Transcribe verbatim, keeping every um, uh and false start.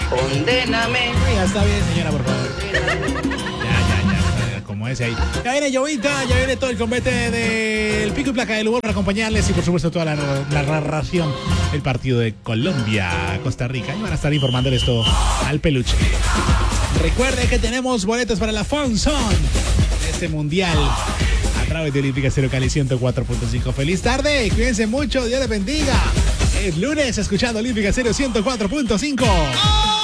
Condéname. Ya está bien, señora, por favor. Ya, ya, ya. Como ese ahí. Ya viene Jovita, ya viene todo el combate del pico y placa del humor para acompañarles y, por supuesto, toda la, la narración del partido de Colombia, Costa Rica. Y van a estar informando esto al peluche. Recuerde que tenemos boletos para la Fun Zone de este mundial a través de Olímpica Cero Cali ciento cuatro punto cinco. Feliz tarde, cuídense mucho, Dios les bendiga. Es lunes escuchando Olímpica Cero ciento cuatro punto cinco.